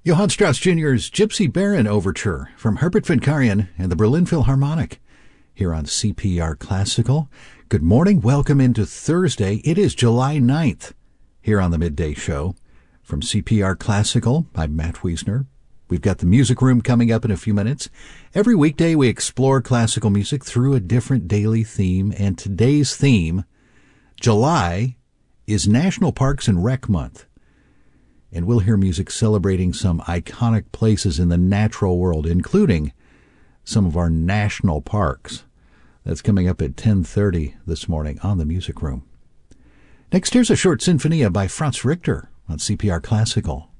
Johann Strauss Jr.'s Gypsy Baron Overture from Herbert von Karajan and the Berlin Philharmonic here on CPR Classical. Good morning. Welcome into Thursday. It is July 9th here on the Midday Show. From CPR Classical, I'm Matt Wiesner. We've got the Music Room coming up in a few minutes. Every weekday we explore classical music through a different daily theme, and today's theme, July, is National Parks and Rec Month. And we'll hear music celebrating some iconic places in the natural world, including some of our national parks. That's coming up at 10:30 this morning on the Music Room. Next, here's a short sinfonia by Franz Richter on CPR Classical.